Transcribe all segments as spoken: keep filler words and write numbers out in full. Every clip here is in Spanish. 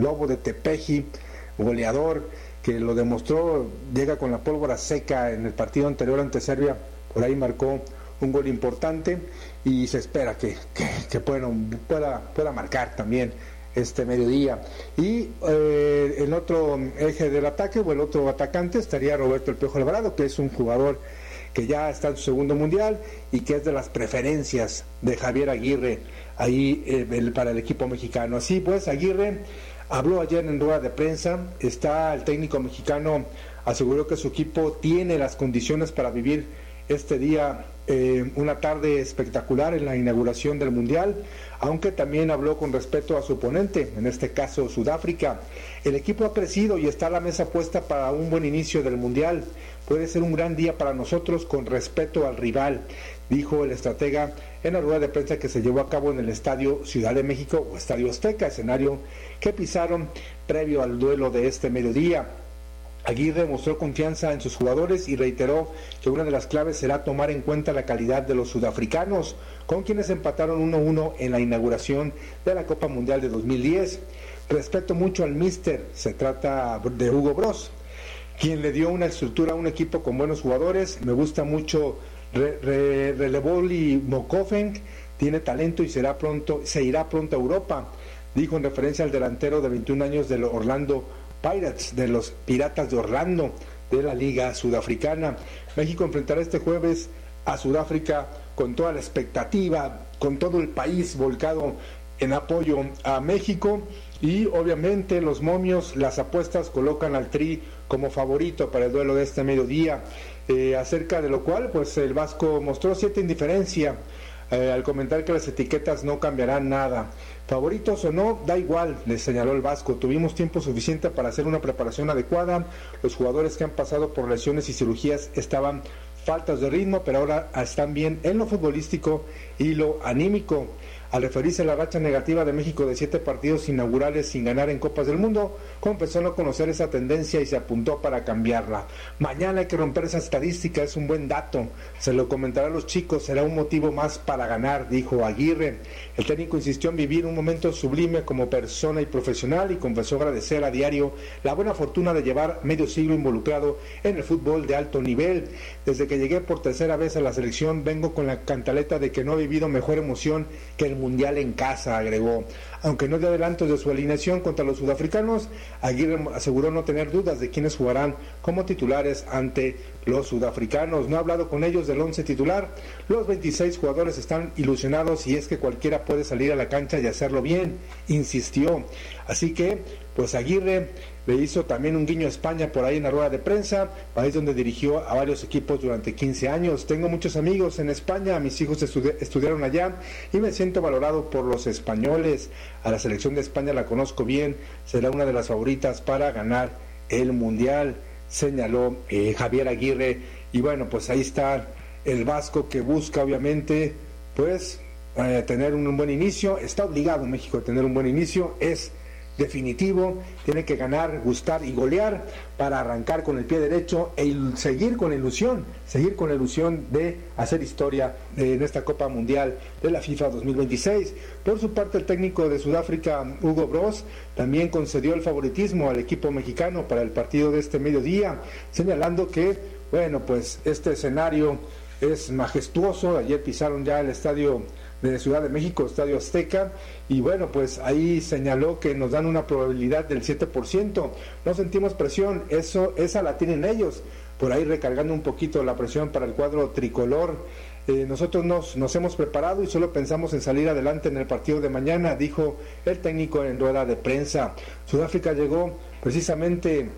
Lobo de Tepeji, goleador, que lo demostró, llega con la pólvora seca en el partido anterior ante Serbia, por ahí marcó un gol importante y se espera que, que, que pueda, pueda, pueda marcar también este mediodía. Y eh, el otro eje del ataque, o el otro atacante, estaría Roberto El Piojo Alvarado, que es un jugador que ya está en su segundo mundial y que es de las preferencias de Javier Aguirre ahí eh, el, para el equipo mexicano. Así pues, Aguirre habló ayer en rueda de prensa, está el técnico mexicano, aseguró que su equipo tiene las condiciones para vivir este día eh, una tarde espectacular en la inauguración del Mundial, aunque también habló con respeto a su oponente, en este caso Sudáfrica. El equipo ha crecido y está a la mesa puesta para un buen inicio del Mundial. Puede ser un gran día para nosotros con respeto al rival, dijo el estratega en la rueda de prensa que se llevó a cabo en el Estadio Ciudad de México o Estadio Azteca, escenario que pisaron previo al duelo de este mediodía. Aguirre mostró confianza en sus jugadores y reiteró que una de las claves será tomar en cuenta la calidad de los sudafricanos, con quienes empataron uno a uno en la inauguración de la Copa Mundial de dos mil diez. Respeto mucho al míster, se trata de Hugo Broz, quien le dio una estructura a un equipo con buenos jugadores. Me gusta mucho Re, Re, Releboli Mokofeng, tiene talento y será pronto, se irá pronto a Europa, dijo en referencia al delantero de veintiún años del Orlando Pirates, de los Piratas de Orlando, de la Liga Sudafricana. México enfrentará este jueves a Sudáfrica con toda la expectativa, con todo el país volcado en apoyo a México, y obviamente los momios, las apuestas colocan al Tri como favorito para el duelo de este mediodía, eh, acerca de lo cual pues el Vasco mostró cierta indiferencia eh, al comentar que las etiquetas no cambiarán nada. Favoritos o no, da igual, les señaló el Vasco. Tuvimos tiempo suficiente para hacer una preparación adecuada. Los jugadores que han pasado por lesiones y cirugías estaban faltas de ritmo, pero ahora están bien en lo futbolístico y lo anímico. Al referirse a la racha negativa de México de siete partidos inaugurales sin ganar en Copas del Mundo, confesó no conocer esa tendencia y se apuntó para cambiarla. Mañana hay que romper esa estadística, es un buen dato. Se lo comentará a los chicos, será un motivo más para ganar, dijo Aguirre. El técnico insistió en vivir un momento sublime como persona y profesional y confesó agradecer a diario la buena fortuna de llevar medio siglo involucrado en el fútbol de alto nivel. Desde que llegué por tercera vez a la selección vengo con la cantaleta de que no he vivido mejor emoción que el Mundial en casa, agregó. Aunque no dio adelantos de su alineación contra los sudafricanos, Aguirre aseguró no tener dudas de quiénes jugarán como titulares ante los sudafricanos. No ha hablado con ellos del once titular. Los veintiséis jugadores están ilusionados y es que cualquiera puede salir a la cancha y hacerlo bien, insistió. Así que, pues Aguirre le hizo también un guiño a España por ahí en la rueda de prensa, país donde dirigió a varios equipos durante quince años. Tengo muchos amigos en España, mis hijos estudi- estudiaron allá y me siento valorado por los españoles. A la selección de España la conozco bien, será una de las favoritas para ganar el Mundial, señaló eh, Javier Aguirre. Y bueno, pues ahí está el Vasco, que busca obviamente pues eh, tener un, un buen inicio. Está obligado México a tener un buen inicio, es definitivo, tiene que ganar, gustar y golear para arrancar con el pie derecho e il- seguir con la ilusión, seguir con la ilusión de hacer historia de, en esta Copa Mundial de la FIFA dos mil veintiséis. Por su parte, el técnico de Sudáfrica, Hugo Broz, también concedió el favoritismo al equipo mexicano para el partido de este mediodía, señalando que, bueno, pues este escenario es majestuoso. Ayer pisaron ya el estadio de Ciudad de México, Estadio Azteca, y bueno, pues ahí señaló que nos dan una probabilidad del siete por ciento. No sentimos presión, eso esa la tienen ellos, por ahí recargando un poquito la presión para el cuadro tricolor. Eh, nosotros nos, nos hemos preparado y solo pensamos en salir adelante en el partido de mañana, dijo el técnico en rueda de prensa. Sudáfrica llegó precisamente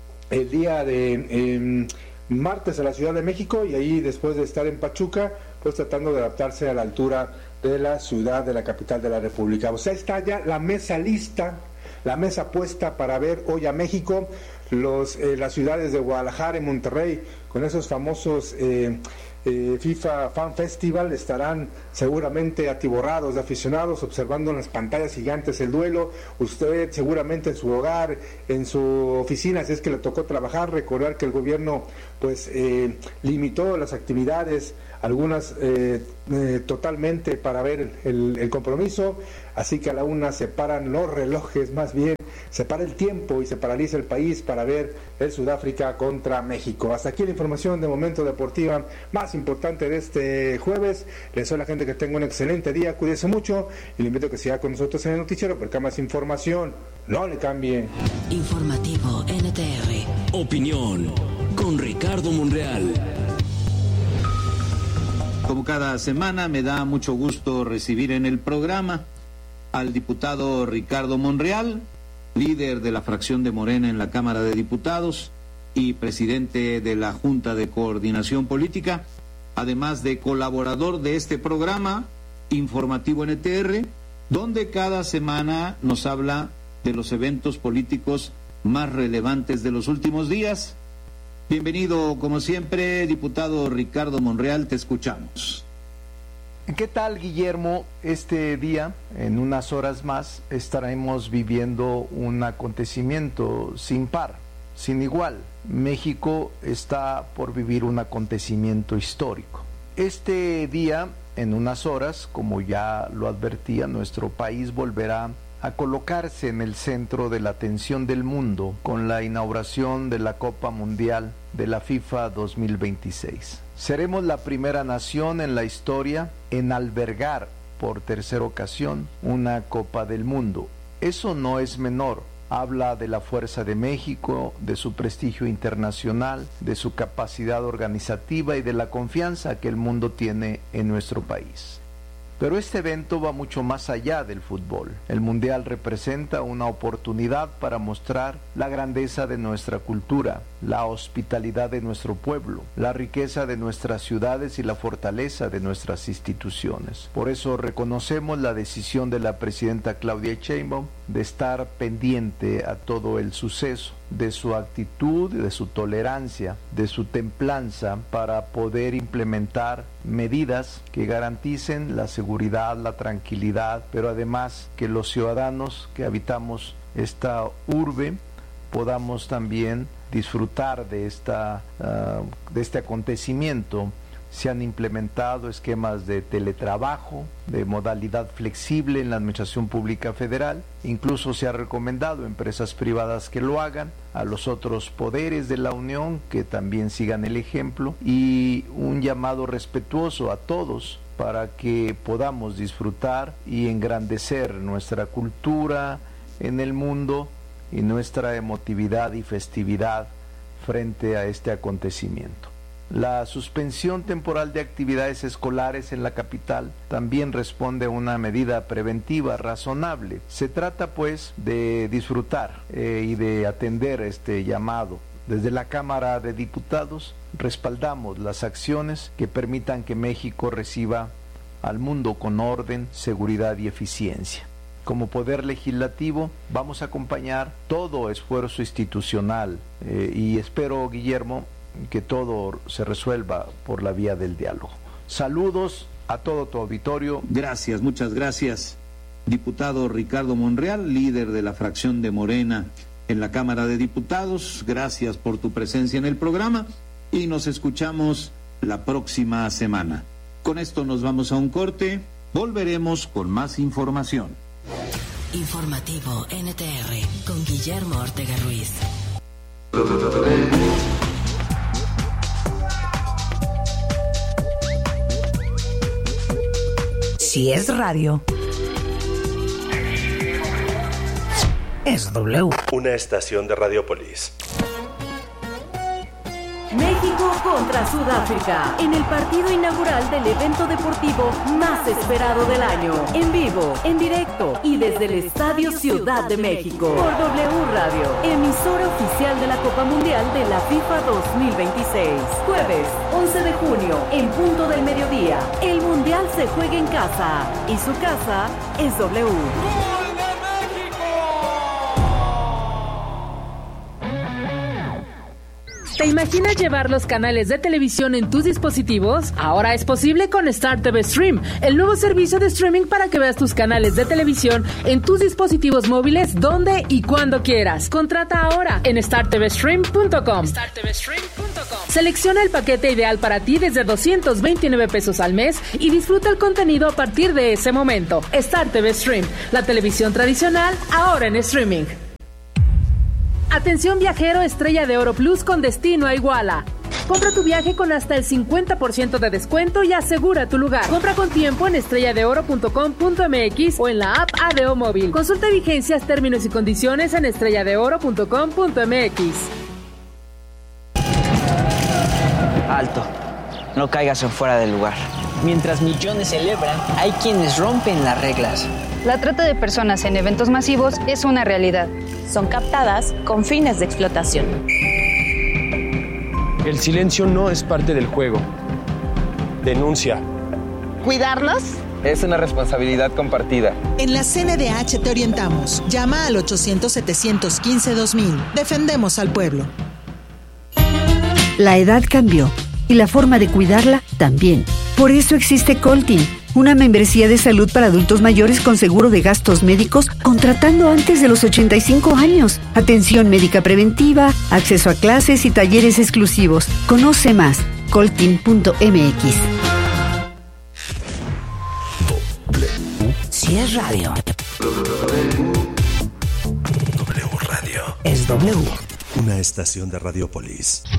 el día de eh, martes a la Ciudad de México, y ahí después de estar en Pachuca, pues tratando de adaptarse a la altura de la ciudad, de la capital de la República. O sea, está ya la mesa lista, la mesa puesta para ver hoy a México. Los, eh, las ciudades de Guadalajara y Monterrey, con esos famosos eh, eh, FIFA Fan Festival, estarán seguramente atiborrados de aficionados observando en las pantallas gigantes el duelo. Usted seguramente en su hogar, en su oficina, si es que le tocó trabajar, recordar que el gobierno pues eh, limitó las actividades algunas eh, eh, totalmente para ver el, el compromiso, así que a la una se paran los relojes, más bien se para el tiempo y se paraliza el país para ver el Sudáfrica contra México. Hasta aquí la información de Momento Deportiva más importante de este jueves. Les deseo a la gente que tenga un excelente día, cuídese mucho y le invito a que siga con nosotros en el noticiero porque hay más información, no le cambie. Informativo N T R. Opinión con Ricardo Monreal. Como cada semana, me da mucho gusto recibir en el programa al diputado Ricardo Monreal, líder de la fracción de Morena en la Cámara de Diputados y presidente de la Junta de Coordinación Política, además de colaborador de este programa, Informativo N T R, donde cada semana nos habla de los eventos políticos más relevantes de los últimos días. Bienvenido, como siempre, diputado Ricardo Monreal, te escuchamos. ¿Qué tal, Guillermo? Este día, en unas horas más, estaremos viviendo un acontecimiento sin par, sin igual. México está por vivir un acontecimiento histórico. Este día, en unas horas, como ya lo advertía, nuestro país volverá a colocarse en el centro de la atención del mundo con la inauguración de la Copa Mundial de la FIFA dos mil veintiséis. Seremos la primera nación en la historia en albergar por tercera ocasión una Copa del Mundo. Eso no es menor. Habla de la fuerza de México, de su prestigio internacional, de su capacidad organizativa y de la confianza que el mundo tiene en nuestro país. Pero este evento va mucho más allá del fútbol. El Mundial representa una oportunidad para mostrar la grandeza de nuestra cultura, la hospitalidad de nuestro pueblo, la riqueza de nuestras ciudades y la fortaleza de nuestras instituciones. Por eso reconocemos la decisión de la presidenta Claudia Sheinbaum de estar pendiente a todo el suceso, de su actitud, de su tolerancia, de su templanza para poder implementar medidas que garanticen la seguridad, la tranquilidad, pero además que los ciudadanos que habitamos esta urbe podamos también disfrutar de, esta, uh, de este acontecimiento. Se han implementado esquemas de teletrabajo, de modalidad flexible en la Administración Pública Federal. Incluso se ha recomendado a empresas privadas que lo hagan, a los otros poderes de la Unión que también sigan el ejemplo, y un llamado respetuoso a todos para que podamos disfrutar y engrandecer nuestra cultura en el mundo y nuestra emotividad y festividad frente a este acontecimiento. La suspensión temporal de actividades escolares en la capital también responde a una medida preventiva razonable. Se trata pues de disfrutar eh, y de atender este llamado. Desde la Cámara de Diputados respaldamos las acciones que permitan que México reciba al mundo con orden, seguridad y eficiencia. Como Poder Legislativo vamos a acompañar todo esfuerzo institucional eh, y espero, Guillermo, que todo se resuelva por la vía del diálogo. Saludos a todo tu auditorio. Gracias, muchas gracias. Diputado Ricardo Monreal, líder de la fracción de Morena en la Cámara de Diputados, gracias por tu presencia en el programa y nos escuchamos la próxima semana. Con esto nos vamos a un corte, volveremos con más información. Informativo N T R con Guillermo Ortega Ruiz. Si es radio, es W. Una estación de Radiopolis. México contra Sudáfrica, en el partido inaugural del evento deportivo más esperado del año. En vivo, en directo y desde el Estadio Ciudad de México. Por W Radio, emisora oficial de la Copa Mundial de la FIFA dos mil veintiséis. Jueves, once de junio, en punto del mediodía. El Mundial se juega en casa y su casa es W. ¿Te imaginas llevar los canales de televisión en tus dispositivos? Ahora es posible con Star T V Stream, el nuevo servicio de streaming para que veas tus canales de televisión en tus dispositivos móviles donde y cuando quieras. Contrata ahora en star t v stream punto com. star t v stream punto com. Selecciona el paquete ideal para ti desde doscientos veintinueve pesos al mes y disfruta el contenido a partir de ese momento. Star T V Stream, la televisión tradicional ahora en streaming. Atención viajero Estrella de Oro Plus con destino a Iguala. Compra tu viaje con hasta el cincuenta por ciento de descuento y asegura tu lugar. Compra con tiempo en estrella de oro punto com punto m x o en la app A D O Móvil. Consulta vigencias, términos y condiciones en estrella de oro punto com punto m x. Alto, no caigas en fuera del lugar. Mientras millones celebran, hay quienes rompen las reglas. La trata de personas en eventos masivos es una realidad. Son captadas con fines de explotación. El silencio no es parte del juego. Denuncia. ¿Cuidarlos? Es una responsabilidad compartida. En la C N D H te orientamos. Llama al ochocientos, setecientos quince, dos mil. Defendemos al pueblo. La edad cambió y la forma de cuidarla también. Por eso existe Coltin, una membresía de salud para adultos mayores con seguro de gastos médicos contratando antes de los ochenta y cinco años. Atención médica preventiva, acceso a clases y talleres exclusivos. Conoce más, coltin punto m x. Si es radio. W Radio. Es W. Una estación de Radiopolis.